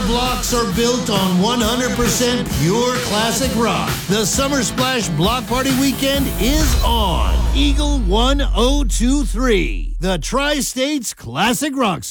blocks are built on 100% pure classic rock. The Summer Splash Block Party Weekend is on. Eagle 1023, the Tri-States Classic Rock